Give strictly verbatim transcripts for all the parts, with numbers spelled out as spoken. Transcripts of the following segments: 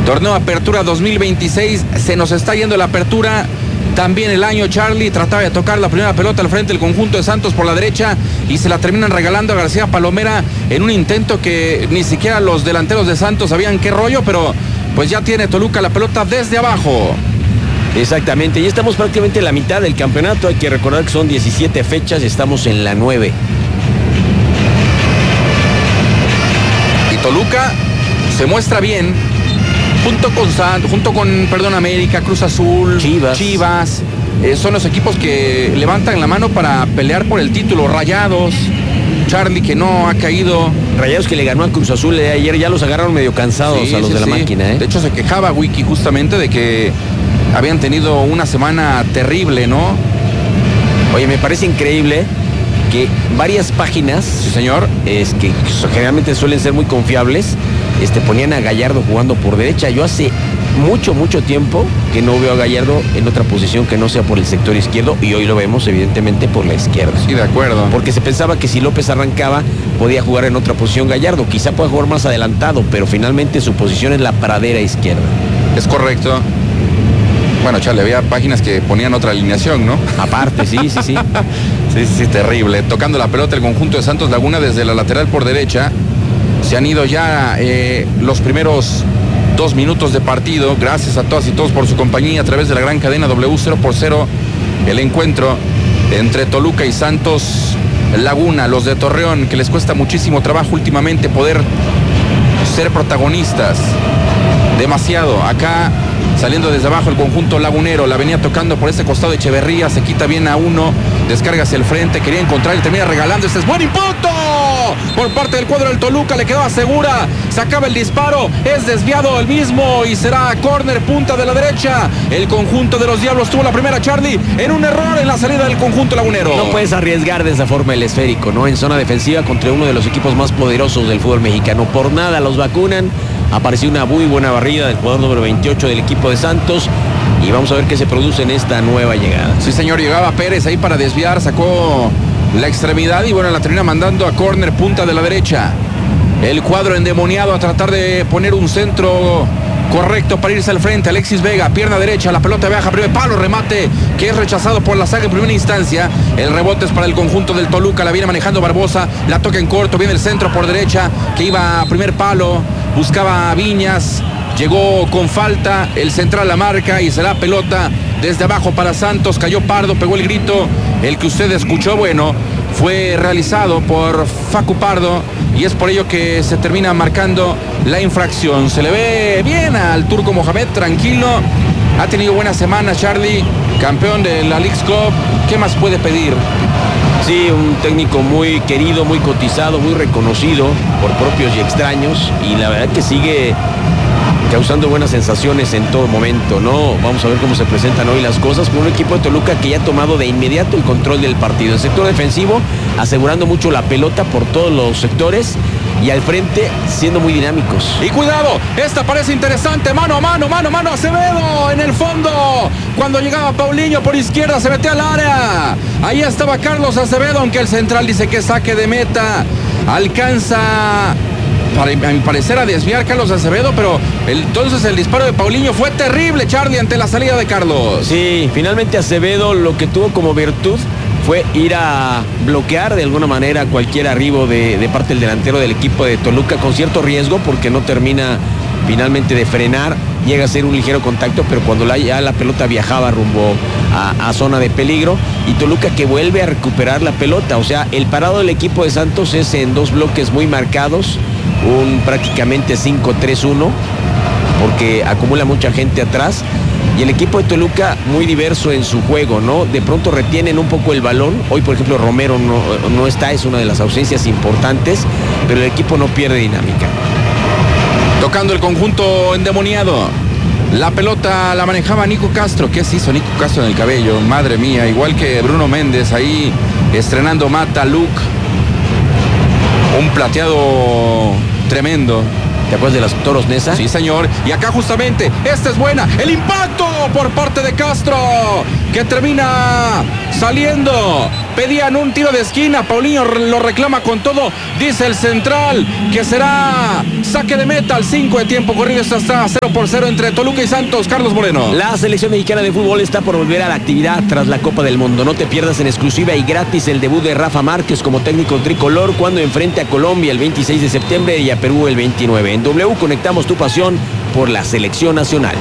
Torneo Apertura dos mil veintiséis, se nos está yendo la apertura. También el año, Charlie trataba de tocar la primera pelota al frente del conjunto de Santos por la derecha y se la terminan regalando a García Palomera en un intento que ni siquiera los delanteros de Santos sabían qué rollo, pero pues ya tiene Toluca la pelota desde abajo. Exactamente, ya estamos prácticamente en la mitad del campeonato. Hay que recordar que son diecisiete fechas y estamos en la nueve. Y Toluca se muestra bien junto con junto con perdón América, Cruz Azul, Chivas, Chivas eh, son los equipos que levantan la mano para pelear por el título. Rayados, Charlie, que no ha caído. Rayados, que le ganó a Cruz Azul de ayer, ya los agarraron medio cansados sí, a los sí, de la sí. máquina, ¿eh? De hecho se quejaba Wiki justamente de que habían tenido una semana terrible, ¿no? Oye, me parece increíble que varias páginas, sí señor, es que generalmente suelen ser muy confiables, este, ponían a Gallardo jugando por derecha. Yo hace mucho, mucho tiempo que no veo a Gallardo en otra posición que no sea por el sector izquierdo, y hoy lo vemos evidentemente por la izquierda. Sí, de acuerdo. Porque se pensaba que si López arrancaba, podía jugar en otra posición Gallardo, quizá pueda jugar más adelantado, pero finalmente su posición es la pradera izquierda. Es correcto. Bueno, Charlie, había páginas que ponían otra alineación, ¿no? Aparte, sí, sí, sí. sí, sí, terrible. Tocando la pelota el conjunto de Santos Laguna desde la lateral por derecha. Se han ido ya eh, los primeros dos minutos de partido. Gracias a todas y todos por su compañía a través de la gran cadena W. Cero por cero. El encuentro entre Toluca y Santos Laguna, los de Torreón, que les cuesta muchísimo trabajo últimamente poder ser protagonistas. Demasiado. Acá saliendo desde abajo el conjunto lagunero, la venía tocando por ese costado de Echeverría, se quita bien a uno, descarga hacia el frente, quería encontrar y termina regalando. Este es buen impacto por parte del cuadro del Toluca, le quedaba segura, sacaba el disparo, es desviado el mismo y será córner, punta de la derecha. El conjunto de los Diablos tuvo la primera, Charlie, en un error en la salida del conjunto lagunero. No puedes arriesgar de esa forma el esférico, ¿no? En zona defensiva contra uno de los equipos más poderosos del fútbol mexicano. Por nada los vacunan. Apareció una muy buena barrida del jugador número veintiocho del equipo de Santos y vamos a ver qué se produce en esta nueva llegada. Sí, señor, llegaba Pérez ahí para desviar, sacó la extremidad y bueno, la termina mandando a córner, punta de la derecha. El cuadro endemoniado a tratar de poner un centro correcto para irse al frente. Alexis Vega, pierna derecha, la pelota viaja, primer palo, remate que es rechazado por la saga en primera instancia. El rebote es para el conjunto del Toluca, la viene manejando Barbosa, la toca en corto, viene el centro por derecha, que iba a primer palo, buscaba a Viñas, llegó con falta, el central la marca y será pelota desde abajo para Santos. Cayó Pardo, pegó el grito, el que usted escuchó, bueno, fue realizado por Facu Pardo y es por ello que se termina marcando la infracción. Se le ve bien al turco Mohamed, tranquilo, ha tenido buena semana, Charlie, campeón de la Leagues Cup. ¿Qué más puede pedir? Sí, un técnico muy querido, muy cotizado, muy reconocido por propios y extraños, y la verdad que sigue causando buenas sensaciones en todo momento, ¿no? Vamos a ver cómo se presentan hoy las cosas con un equipo de Toluca que ya ha tomado de inmediato el control del partido. El sector defensivo asegurando mucho la pelota por todos los sectores y al frente siendo muy dinámicos. Y cuidado, esta parece interesante, mano a mano, mano a mano, Acevedo en el fondo. Cuando llegaba Paulinho por izquierda se metía al área. Ahí estaba Carlos Acevedo, aunque el central dice que saque de meta. Alcanza, para, a mi parecer, a desviar Carlos Acevedo, pero el, entonces el disparo de Paulinho fue terrible, Charlie, ante la salida de Carlos. Sí, finalmente Acevedo lo que tuvo como virtud fue ir a bloquear de alguna manera cualquier arribo de, de parte del delantero del equipo de Toluca, con cierto riesgo porque no termina finalmente de frenar, llega a ser un ligero contacto, pero cuando la, ya la pelota viajaba rumbo a, a zona de peligro, y Toluca que vuelve a recuperar la pelota. O sea, el parado del equipo de Santos es en dos bloques muy marcados, un prácticamente cinco tres uno, porque acumula mucha gente atrás. Y el equipo de Toluca muy diverso en su juego, ¿no? De pronto retienen un poco el balón. Hoy, por ejemplo, Romero no, no está, es una de las ausencias importantes, pero el equipo no pierde dinámica. Tocando el conjunto endemoniado. La pelota la manejaba Nico Castro. ¿Qué se hizo Nico Castro en el cabello? Madre mía, igual que Bruno Méndez ahí estrenando Mata Look. Un plateado tremendo. ¿Te acuerdas de los Toros Nesa? Sí, señor. Y acá justamente, esta es buena. El impacto por parte de Castro. que termina saliendo. Pedían un tiro de esquina, Paulinho lo reclama con todo, dice el central que será saque de meta al cinco de tiempo corrido. Esto está cero por cero entre Toluca y Santos. Carlos Moreno. La selección mexicana de fútbol está por volver a la actividad tras la Copa del Mundo. No te pierdas en exclusiva y gratis el debut de Rafa Márquez como técnico tricolor cuando enfrente a Colombia el veintiséis de septiembre y a Perú el veintinueve. En W conectamos tu pasión por la selección nacional.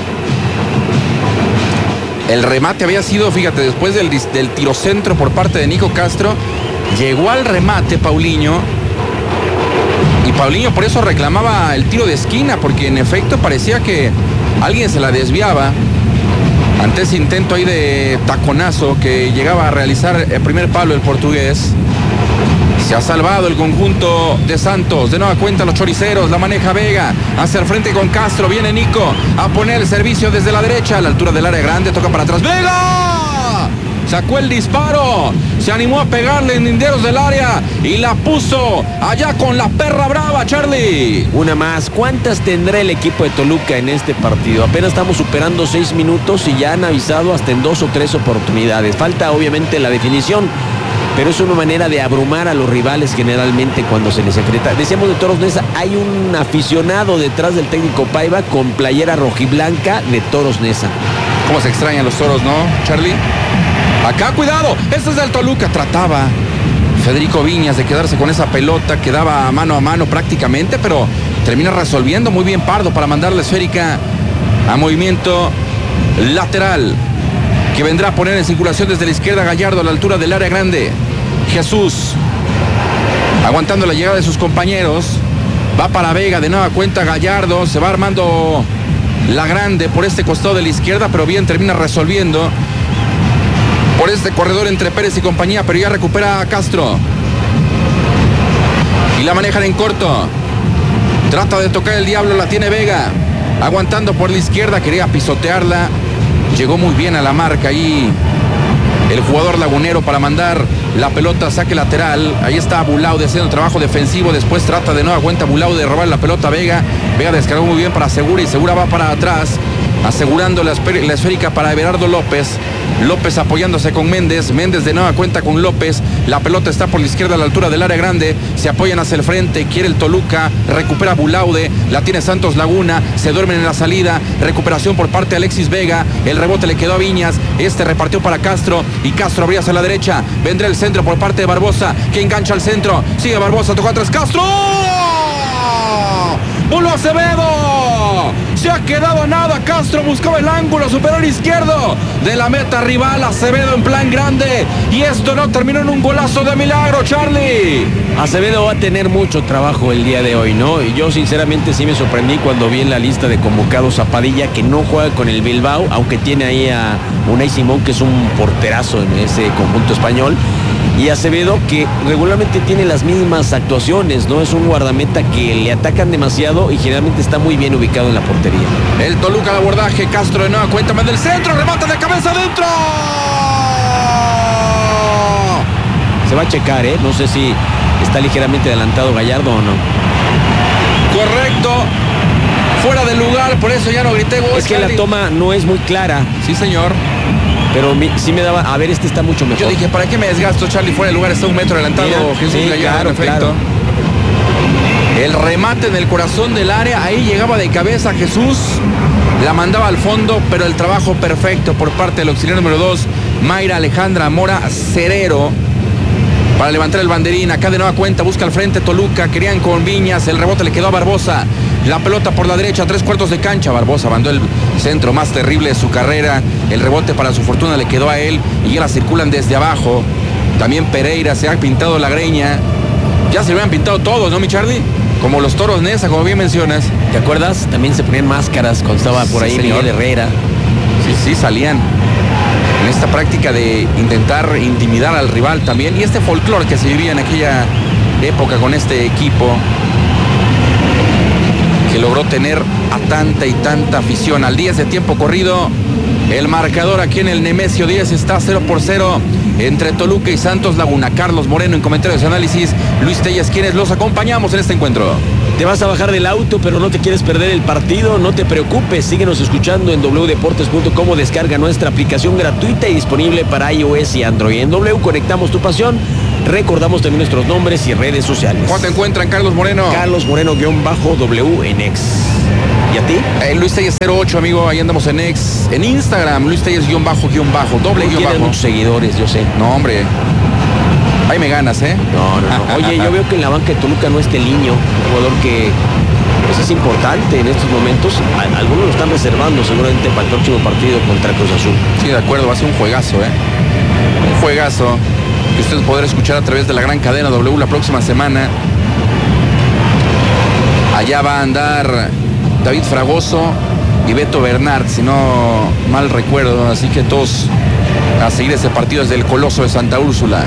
El remate había sido, fíjate, después del, del tirocentro por parte de Nico Castro, llegó al remate Paulinho, y Paulinho por eso reclamaba el tiro de esquina, porque en efecto parecía que alguien se la desviaba ante ese intento ahí de taconazo que llegaba a realizar el primer palo el portugués. Se ha salvado el conjunto de Santos. De nueva cuenta los choriceros. La maneja Vega. Hacia el frente con Castro. Viene Nico a poner el servicio desde la derecha. A la altura del área grande. Toca para atrás. ¡Vega! Sacó el disparo. Se animó a pegarle en linderos del área. Y la puso allá con la perra brava, Charlie. Una más. ¿Cuántas tendrá el equipo de Toluca en este partido? Apenas estamos superando seis minutos y ya han avisado hasta en dos o tres oportunidades. Falta obviamente la definición, pero es una manera de abrumar a los rivales generalmente cuando se les enfrenta. Decíamos de Toros Neza, hay un aficionado detrás del técnico Paiva con playera rojiblanca de Toros Neza. Cómo se extrañan los toros, ¿no, Charlie? Acá, cuidado, este es del Toluca. Trataba Federico Viñas de quedarse con esa pelota, quedaba mano a mano prácticamente, pero termina resolviendo muy bien Pardo para mandar la esférica a movimiento lateral, que vendrá a poner en circulación desde la izquierda Gallardo a la altura del área grande. Jesús, aguantando la llegada de sus compañeros, va para Vega, de nueva cuenta Gallardo, se va armando la grande por este costado de la izquierda, pero bien termina resolviendo por este corredor entre Pérez y compañía, pero ya recupera a Castro y la manejan en corto. Trata de tocar el diablo, la tiene Vega, aguantando por la izquierda, quería pisotearla. Llegó muy bien a la marca ahí el jugador lagunero para mandar la pelota a saque lateral. Ahí está Bulaude haciendo trabajo defensivo. Después trata de nueva cuenta Bulaude de robar la pelota a Vega. Vega descargó muy bien para Segura y Segura va para atrás, asegurando la, la esférica para Everardo López. López apoyándose con Méndez. Méndez de nueva cuenta con López. La pelota está por la izquierda a la altura del área grande. Se apoyan hacia el frente. Quiere el Toluca. Recupera Bulaude. La tiene Santos Laguna. Se duermen en la salida. Recuperación por parte de Alexis Vega. El rebote le quedó a Viñas. Este repartió para Castro. Y Castro abría hacia la derecha. Vendrá el centro por parte de Barbosa, que engancha al centro. Sigue Barbosa. Tocó atrás Castro. ¡Bulo Acevedo! Se ha quedado a nada. Castro buscaba el ángulo superior izquierdo de la meta rival. Acevedo en plan grande. Y esto no terminó en un golazo de milagro, Charlie. Acevedo va a tener mucho trabajo el día de hoy, ¿no? Y yo sinceramente sí me sorprendí cuando vi en la lista de convocados a Padilla, que no juega con el Bilbao, aunque tiene ahí a Unai Simón, que es un porterazo en ese conjunto español. Y Acevedo, que regularmente tiene las mismas actuaciones, ¿no? Es un guardameta que le atacan demasiado y generalmente está muy bien ubicado en la portería. El Toluca de abordaje. Castro de nueva cuenta, manda el centro, remata de cabeza adentro. Se va a checar, ¿eh? No sé si está ligeramente adelantado Gallardo o no. Correcto. Fuera de lugar, por eso ya no grité gol. Es que la toma no es muy clara. Sí, señor. Pero mi, sí me daba, a ver, este está mucho mejor. Yo dije, ¿para qué me desgasto, Charlie? Fuera de lugar, está un metro adelantado. Mira, Jesús sí, Gallardo, claro, claro. El remate en el corazón del área, ahí llegaba de cabeza Jesús, la mandaba al fondo, pero el trabajo perfecto por parte del auxiliar número dos, Mayra Alejandra Mora Cerero, para levantar el banderín. Acá de nueva cuenta busca al frente Toluca, querían con Viñas, el rebote le quedó a Barbosa. La pelota por la derecha, tres cuartos de cancha. Barbosa mandó el centro más terrible de su carrera. El rebote para su fortuna le quedó a él y ya la circulan desde abajo. También Pereira se ha pintado la greña. Ya se lo habían pintado todos, ¿no, mi Charlie? Como los Toros Neza, como bien mencionas. ¿Te acuerdas? También se ponían máscaras cuando estaba por ahí sí, Miguel Herrera. Sí, sí, salían en esta práctica de intentar intimidar al rival también. Y este folclore que se vivía en aquella época con este equipo, que logró tener a tanta y tanta afición. Al diez de tiempo corrido, El marcador aquí en el Nemesio diez está cero por cero entre Toluca y Santos Laguna. Carlos Moreno en comentarios de análisis, Luis Telles, quienes los acompañamos en este encuentro. Te vas a bajar del auto, pero no te quieres perder el partido, no te preocupes, síguenos escuchando en doble u deportes punto com o descarga nuestra aplicación gratuita y disponible para iOS y Android. En W conectamos tu pasión, recordamos también nuestros nombres y redes sociales. ¿Cómo te encuentran, Carlos Moreno? Carlos Moreno-W en X. ¿Y a ti? Eh, Luis Telles cero ocho, amigo, ahí andamos en X. En Instagram, Luis Telles guión bajo, guión bajo, doble guión bajo. Tienes muchos seguidores, yo sé. No, hombre. Ahí me ganas, ¿eh? No, no, no. Oye, yo veo que en la banca de Toluca no está el Niño, un jugador que pues, es importante en estos momentos. Algunos lo están reservando seguramente para el próximo partido contra Cruz Azul. Sí, de acuerdo, va a ser un juegazo, ¿eh? Un juegazo que usted podrá escuchar a través de la gran cadena W la próxima semana. Allá va a andar David Fragoso y Beto Bernard, si no mal recuerdo. Así que todos a seguir ese partido desde el Coloso de Santa Úrsula.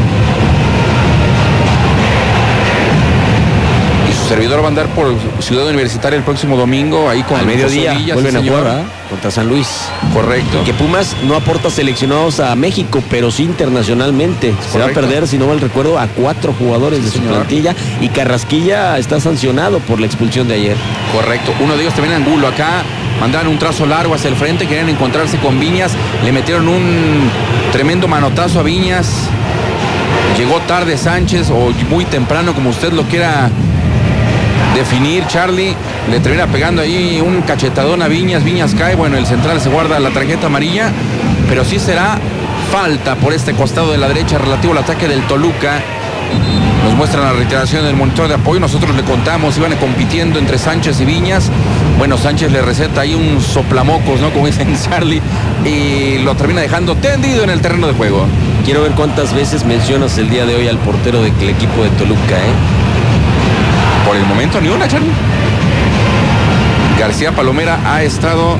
Servidor va a andar por Ciudad Universitaria el próximo domingo, ahí con al mediodía Villa, vuelven sí, a jugar ¿eh? contra San Luis. Correcto. Que Pumas no aporta seleccionados a México, pero sí internacionalmente. Se Correcto. va a perder, si no mal recuerdo, a cuatro jugadores de sí, su señor. plantilla, y Carrasquilla está sancionado por la expulsión de ayer. Correcto. Uno de ellos también Angulo acá. Mandaron un trazo largo hacia el frente, querían encontrarse con Viñas, le metieron un tremendo manotazo a Viñas. Llegó tarde Sánchez, o muy temprano, como usted lo quiera definir. Charlie le termina pegando ahí un cachetadón a Viñas, Viñas cae, bueno, el central se guarda la tarjeta amarilla, pero sí será falta por este costado de la derecha relativo al ataque del Toluca. Nos muestran la retiración del monitor de apoyo, nosotros le contamos, iban compitiendo entre Sánchez y Viñas. Bueno, Sánchez le receta ahí un soplamocos, ¿no? Como dicen Charlie, y lo termina dejando tendido en el terreno de juego. Quiero ver cuántas veces mencionas el día de hoy al portero del equipo de Toluca, ¿eh? Por el momento ni una, Charlie. García Palomera ha estado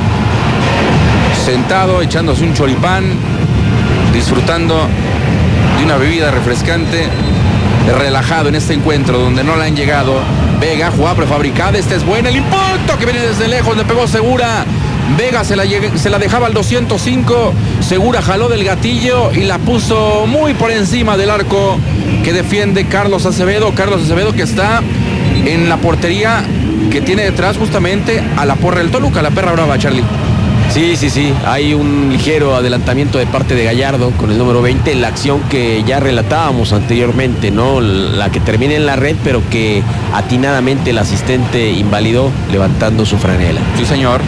sentado, echándose un choripán, disfrutando de una bebida refrescante, relajado en este encuentro donde no le han llegado. Vega, jugada prefabricada, esta es buena, el impacto que viene desde lejos, le pegó Segura. Vega se la, se la dejaba al doscientos cinco, Segura jaló del gatillo y la puso muy por encima del arco que defiende Carlos Acevedo. Carlos Acevedo que está en la portería que tiene detrás justamente a la porra del Toluca, la perra brava, Charlie. Sí, sí, sí, hay un ligero adelantamiento de parte de Gallardo con el número veinte, la acción que ya relatábamos anteriormente, ¿no? La que termina en la red, pero que atinadamente el asistente invalidó levantando su franela. Sí, señor.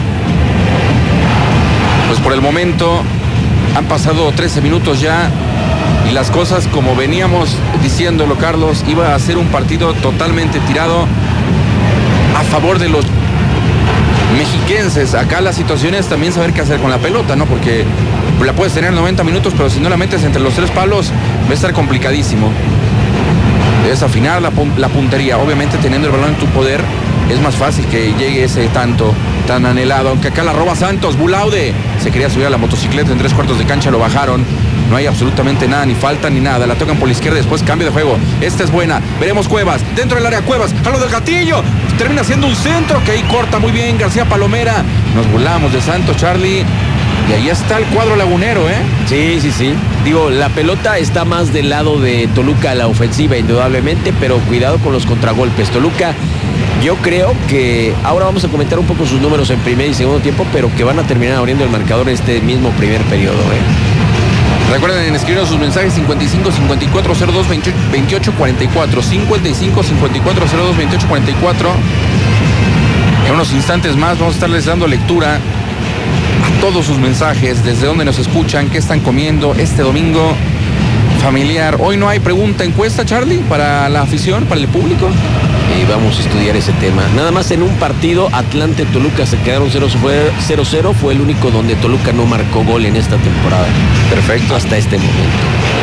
Pues por el momento han pasado trece minutos ya y las cosas, como veníamos diciéndolo, Carlos, iba a ser un partido totalmente tirado a favor de los mexiquenses. Acá la situación es también saber qué hacer con la pelota, ¿no? Porque la puedes tener noventa minutos, pero si no la metes entre los tres palos va a estar complicadísimo. Debes afinar la, la puntería. Obviamente, teniendo el balón en tu poder es más fácil que llegue ese tanto tan anhelado. Aunque acá la roba Santos. Bulaude se quería subir a la motocicleta en tres cuartos de cancha, lo bajaron. No hay absolutamente nada, ni falta ni nada. La tocan por la izquierda, después cambio de juego. Esta es buena. Veremos Cuevas. Dentro del área Cuevas. Jalo del gatillo. Termina siendo un centro que ahí corta muy bien García Palomera. Nos burlamos de Santos, Charlie. Y ahí está el cuadro lagunero, ¿eh? Sí, sí, sí. Digo, la pelota está más del lado de Toluca a la ofensiva, indudablemente, pero cuidado con los contragolpes. Toluca, yo creo que ahora vamos a comentar un poco sus números en primer y segundo tiempo, pero que van a terminar abriendo el marcador este mismo primer periodo, ¿eh? Recuerden escribir sus mensajes cincuenta y cinco cincuenta y cuatro cero dos veintiocho cuarenta y cuatro. cincuenta y cinco cincuenta y cuatro cero dos veintiocho cuarenta y cuatro. En unos instantes más vamos a estarles dando lectura a todos sus mensajes, desde dónde nos escuchan, qué están comiendo este domingo familiar. Hoy no hay pregunta encuesta, Charlie, para la afición, para el público. Y vamos a estudiar ese tema. Nada más en un partido, Atlante-Toluca se quedaron cero cero. Fue el único donde Toluca no marcó gol en esta temporada. Perfecto. Hasta este momento.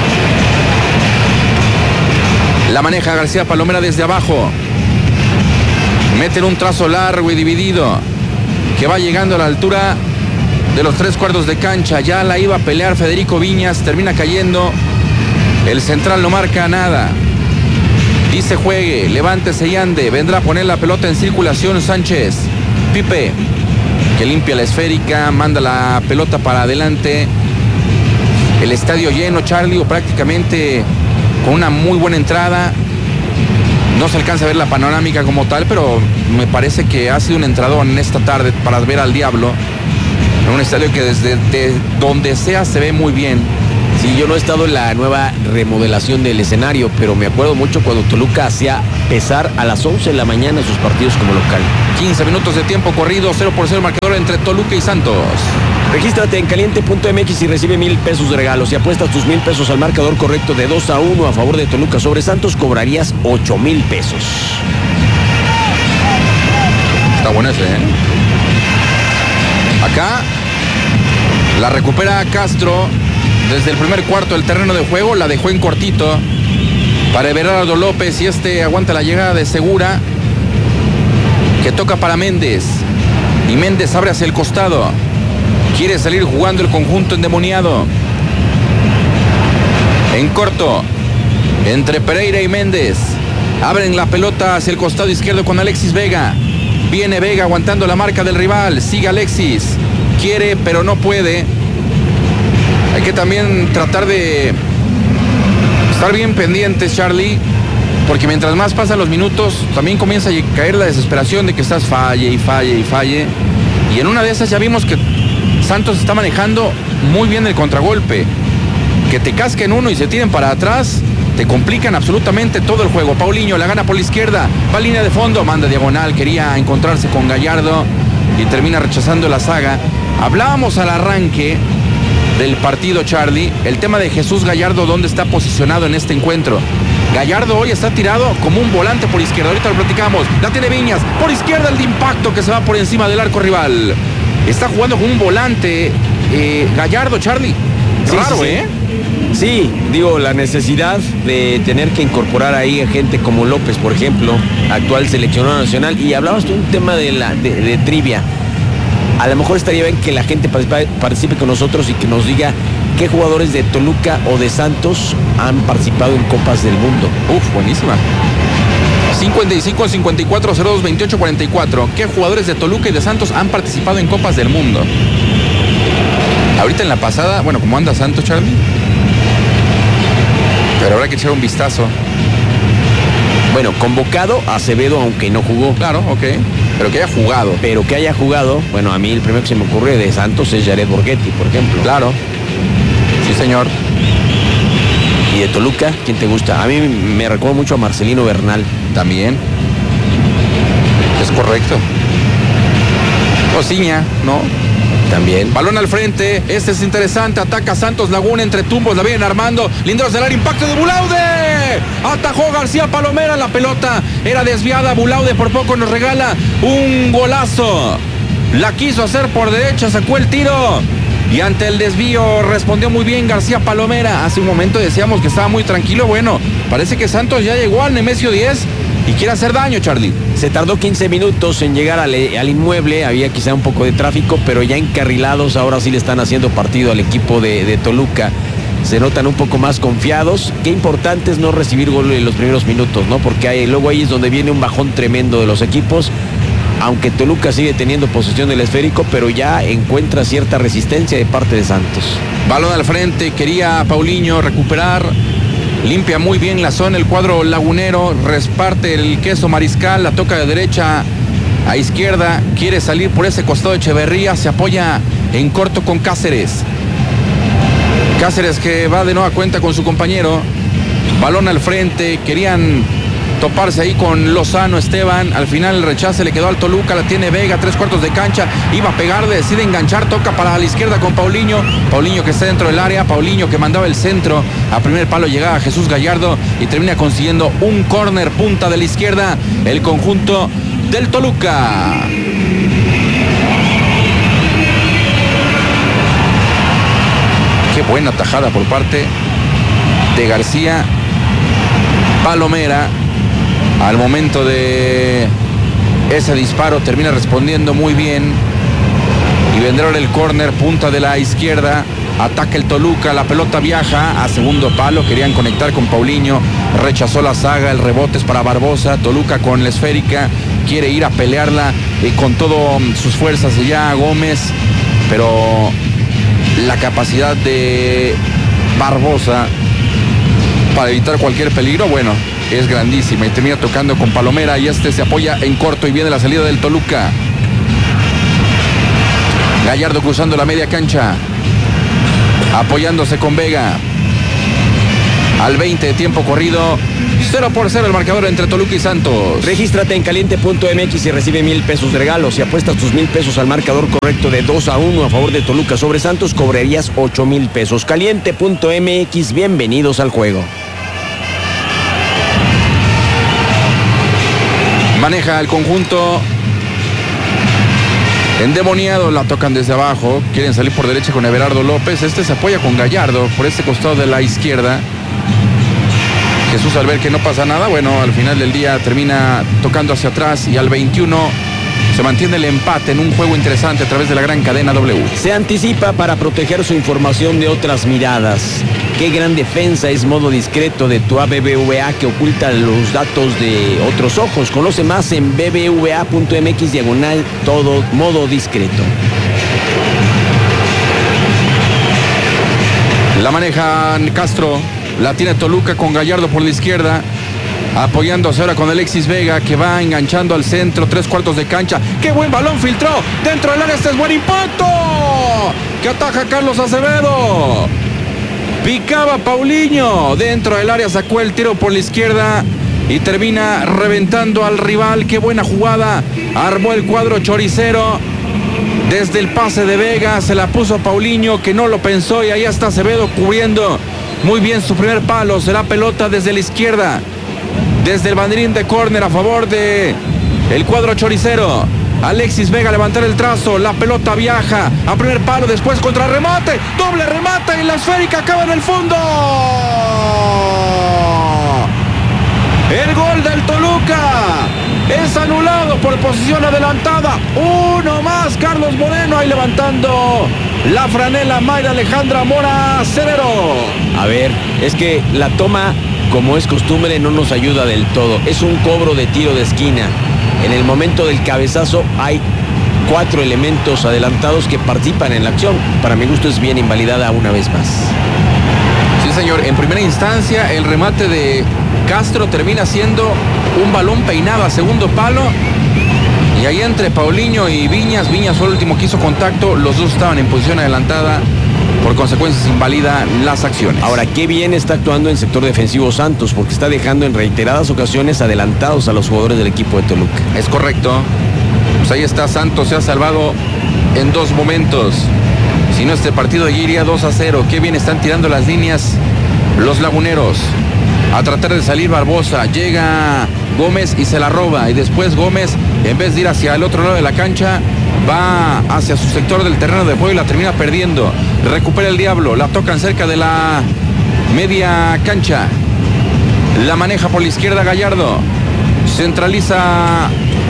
La maneja García Palomera desde abajo. Meten un trazo largo y dividido que va llegando a la altura de los tres cuartos de cancha. Ya la iba a pelear Federico Viñas, termina cayendo. El central no marca nada. Dice juegue, levántese y ande. Vendrá a poner la pelota en circulación Sánchez. Pipe que limpia la esférica, manda la pelota para adelante. El estadio lleno, Charlie, o prácticamente con una muy buena entrada. No se alcanza a ver la panorámica como tal, pero me parece que ha sido un entradón en esta tarde para ver al Diablo. En un estadio que desde de donde sea se ve muy bien. Sí, yo no he estado en la nueva remodelación del escenario, pero me acuerdo mucho cuando Toluca hacía pesar a las once de la mañana sus partidos como local. quince minutos de tiempo corrido, cero por cero marcador entre Toluca y Santos. Regístrate en caliente punto m x y recibe mil pesos de regalos. Si apuestas tus mil pesos al marcador correcto de dos a uno a favor de Toluca sobre Santos, cobrarías ocho mil pesos. Está bueno ese, ¿eh? Acá la recupera Castro desde el primer cuarto del terreno de juego, la dejó en cortito para Everardo López y este aguanta la llegada de Segura, que toca para Méndez y Méndez abre hacia el costado. Quiere salir jugando el conjunto endemoniado. En corto, entre Pereira y Méndez. Abren la pelota hacia el costado izquierdo con Alexis Vega. Viene Vega aguantando la marca del rival. Sigue Alexis. Quiere, pero no puede. Hay que también tratar de estar bien pendientes, Charlie, porque mientras más pasan los minutos, también comienza a caer la desesperación de que estás falle y falle y falle. Y en una de esas ya vimos que Santos está manejando muy bien el contragolpe. Que te casquen uno y se tiren para atrás, te complican absolutamente todo el juego. Paulinho la gana por la izquierda, va a línea de fondo, manda diagonal, quería encontrarse con Gallardo y termina rechazando la saga. Hablábamos al arranque del partido, Charlie, el tema de Jesús Gallardo, dónde está posicionado en este encuentro. Gallardo hoy está tirado como un volante por izquierda, ahorita lo platicamos. La tiene Viñas, por izquierda el de impacto que se va por encima del arco rival. Está jugando con un volante eh, Gallardo, Charlie. Sí, Raro, sí, sí. ¿eh? Sí, digo, la necesidad de tener que incorporar ahí a gente como López, por ejemplo, actual seleccionado nacional. Y hablabas de un tema de, la, de, de trivia. A lo mejor estaría bien que la gente participe, participe con nosotros y que nos diga qué jugadores de Toluca o de Santos han participado en Copas del Mundo. Uf, buenísima. cincuenta y cinco, cincuenta y cuatro, cero dos, veintiocho, cuarenta y cuatro. ¿Qué jugadores de Toluca y de Santos han participado en Copas del Mundo? Ahorita en la pasada, bueno, ¿cómo anda Santos, Charlie? Pero habrá que echar un vistazo. Bueno, convocado Acevedo, aunque no jugó. Claro, ok. Pero que haya jugado. Pero que haya jugado, bueno, a mí el primero que se me ocurre de Santos es Jared Borghetti, por ejemplo. Claro. Sí, señor. ¿Y de Toluca? ¿Quién te gusta? A mí me recuerda mucho a Marcelino Bernal. También. Es correcto. Ociña, ¿no? También. Balón al frente, este es interesante, ataca Santos Laguna entre tumbos, la vienen armando, Linderos del área, impacto de Bulaude, atajó García Palomera, la pelota era desviada, Bulaude por poco nos regala un golazo, la quiso hacer por derecha, sacó el tiro y ante el desvío respondió muy bien García Palomera. Hace un momento decíamos que estaba muy tranquilo, bueno, parece que Santos ya llegó al Nemesio diez y quiere hacer daño, Charlie. Se tardó quince minutos en llegar al, al inmueble, había quizá un poco de tráfico, pero ya encarrilados, ahora sí le están haciendo partido al equipo de, de Toluca. Se notan un poco más confiados. Qué importante es no recibir gol en los primeros minutos, ¿no? Porque hay, luego ahí es donde viene un bajón tremendo de los equipos. Aunque Toluca sigue teniendo posesión del esférico, pero ya encuentra cierta resistencia de parte de Santos. Balón al frente, quería Paulinho recuperar. Limpia muy bien la zona el cuadro lagunero, reparte el queso Mariscal, la toca de derecha a izquierda, quiere salir por ese costado de Echeverría, se apoya en corto con Cáceres. Cáceres que va de nueva cuenta con su compañero, balón al frente, querían toparse ahí con Lozano Esteban, al final el rechace le quedó al Toluca, la tiene Vega, tres cuartos de cancha, iba a pegarle, decide enganchar, toca para la izquierda con Paulinho, Paulinho que está dentro del área, Paulinho que mandaba el centro, a primer palo llegaba Jesús Gallardo y termina consiguiendo un córner punta de la izquierda, el conjunto del Toluca. Qué buena tajada por parte de García Palomera. Al momento de ese disparo termina respondiendo muy bien y vendrá el córner, punta de la izquierda, ataca el Toluca, la pelota viaja a segundo palo, querían conectar con Paulinho, rechazó la saga, el rebote es para Barbosa, Toluca con la esférica, quiere ir a pelearla y con todas sus fuerzas ya Gómez, pero la capacidad de Barbosa para evitar cualquier peligro, bueno, es grandísima y termina tocando con Palomera y este se apoya en corto y viene la salida del Toluca. Gallardo cruzando la media cancha, apoyándose con Vega. Al veinte de tiempo corrido, cero por cero el marcador entre Toluca y Santos. Regístrate en caliente punto m x y recibe mil pesos de regalo. Si apuestas tus mil pesos al marcador correcto de dos a uno a favor de Toluca sobre Santos, cobrarías ocho mil pesos. caliente punto m x, bienvenidos al juego. Maneja el conjunto endemoniado, la tocan desde abajo, quieren salir por derecha con Everardo López, este se apoya con Gallardo por este costado de la izquierda. Jesús, al ver que no pasa nada, bueno, al final del día termina tocando hacia atrás y al veintiuno se mantiene el empate en un juego interesante a través de la gran cadena W. Se anticipa para proteger su información de otras miradas. Qué gran defensa es modo discreto de tu A B B V A que oculta los datos de otros ojos. Conoce más en b b v a punto m x diagonal todo modo discreto. La maneja Castro, la tiene Toluca con Gallardo por la izquierda, apoyándose ahora con Alexis Vega que va enganchando al centro, tres cuartos de cancha. ¡Qué buen balón filtró! Dentro del área, este es buen impacto. Que ataja Carlos Acevedo. Picaba Paulinho. Dentro del área sacó el tiro por la izquierda y termina reventando al rival. ¡Qué buena jugada! Armó el cuadro choricero. Desde el pase de Vega se la puso a Paulinho que no lo pensó y ahí está Acevedo cubriendo muy bien su primer palo. Será pelota desde la izquierda. Desde el banderín de córner a favor de el cuadro choricero. Alexis Vega levantar el trazo, la pelota viaja a primer palo, después contra remate, doble remate y la esférica acaba en el fondo. El gol del Toluca es anulado por posición adelantada. Uno más, Carlos Moreno ahí levantando la franela Mayra Alejandra Mora Cerero. A ver, es que la toma, como es costumbre, no nos ayuda del todo. Es un cobro de tiro de esquina. En el momento del cabezazo hay cuatro elementos adelantados que participan en la acción. Para mi gusto es bien invalidada una vez más. Sí, señor. En primera instancia, el remate de Castro termina siendo un balón peinado a segundo palo. Y ahí entre Paulinho y Viñas, Viñas fue el último que hizo contacto. Los dos estaban en posición adelantada. Por consecuencia, se invalida las acciones. Ahora, qué bien está actuando en sector defensivo Santos, porque está dejando en reiteradas ocasiones adelantados a los jugadores del equipo de Toluca. Es correcto. Pues ahí está, Santos se ha salvado en dos momentos. Si no, este partido ya iría dos a cero. Qué bien están tirando las líneas los laguneros. A tratar de salir Barbosa. Llega Gómez y se la roba. Y después Gómez, en vez de ir hacia el otro lado de la cancha, va hacia su sector del terreno de juego y la termina perdiendo. Recupera el Diablo, la tocan cerca de la media cancha. La maneja por la izquierda Gallardo. Centraliza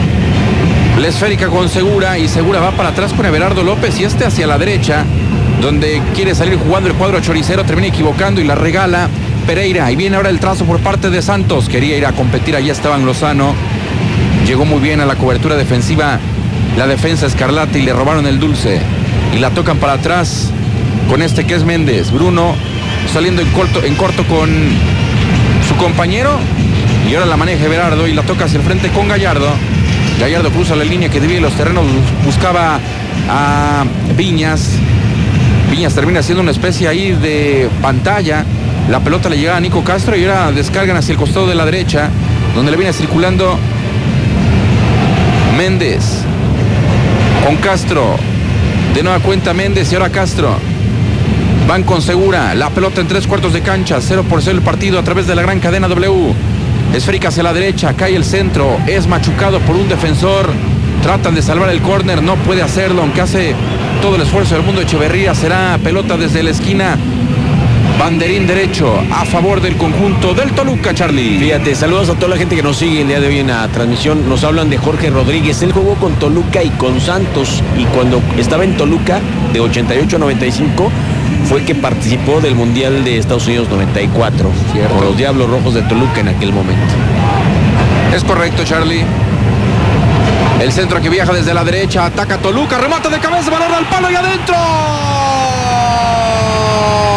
la esférica con Segura y Segura va para atrás con Everardo López y este hacia la derecha, donde quiere salir jugando el cuadro choricero, termina equivocando y la regala Pereira. Y viene ahora el trazo por parte de Santos. Quería ir a competir, allá Esteban Lozano. Llegó muy bien a la cobertura defensiva la defensa escarlata y le robaron el dulce. Y la tocan para atrás con este que es Méndez. Bruno saliendo en corto, en corto con su compañero. Y ahora la maneja Everardo y la toca hacia el frente con Gallardo. Gallardo cruza la línea que divide los terrenos. Buscaba a Viñas. Viñas termina siendo una especie ahí de pantalla. La pelota le llega a Nico Castro y ahora descargan hacia el costado de la derecha, donde le viene circulando Méndez. Con Castro, de nueva cuenta Méndez y ahora Castro. Van con Segura, la pelota en tres cuartos de cancha, cero por cero el partido a través de la gran cadena W. Esférica hacia la derecha, cae el centro, es machucado por un defensor. Tratan de salvar el córner, no puede hacerlo, aunque hace todo el esfuerzo del mundo Echeverría. Será pelota desde la esquina. Banderín derecho a favor del conjunto del Toluca, Charlie. Fíjate, saludos a toda la gente que nos sigue el día de hoy en la transmisión. Nos hablan de Jorge Rodríguez. Él jugó con Toluca y con Santos. Y cuando estaba en Toluca, de ochenta y ocho a noventa y cinco, fue que participó del Mundial de Estados Unidos noventa y cuatro. Cierto. Con los Diablos Rojos de Toluca en aquel momento. Es correcto, Charlie. El centro que viaja desde la derecha, ataca Toluca, remata de cabeza, balón al palo y adentro.